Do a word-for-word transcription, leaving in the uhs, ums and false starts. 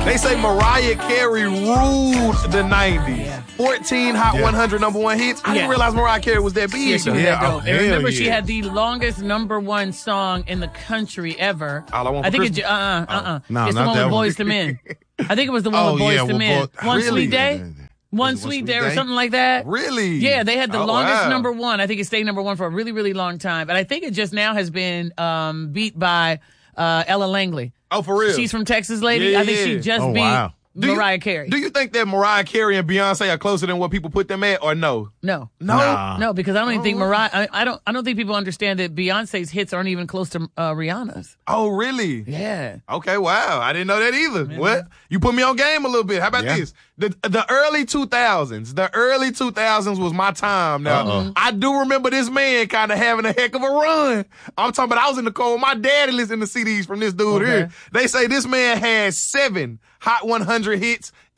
They say Mariah Carey ruled the nineties. Yeah. fourteen Hot yeah. one hundred number one hits. I yeah. didn't realize Mariah Carey was that big. Yeah, she was yeah. that dope. Oh, and remember, yeah. she had the longest number one song in the country ever. All I Want I for think Christmas. It, uh-uh, uh-uh. No, it's the not one with that one. Boyz two Men. I think it was the one oh, with Boyz yeah, two Men. Bo- One really? Sweet Day? One Sweet Day or something like that. Really? Yeah, they had the oh, longest wow. number one. I think it stayed number one for a really, really long time. And I think it just now has been um, beat by uh, Ella Langley. Oh, for real? She's from Texas Lady. Yeah, I think yeah. she just oh, beat wow. Mariah you, Carey. Do you think that Mariah Carey and Beyonce are closer than what people put them at, or no? No, no, nah. no, because I don't even oh. think Mariah. I, I don't. I don't think people understand that Beyonce's hits aren't even close to uh, Rihanna's. Oh, really? Yeah. Okay. Wow. I didn't know that either. Yeah. What? You put me on game a little bit. How about Yeah. this? The the early two thousands. The early two thousands was my time. Now Uh-oh. I do remember this man kind of having a heck of a run. I'm talking about I was in the car with my daddy listening to C Ds from this dude Okay. here. They say this man had seven Hot one hundred hits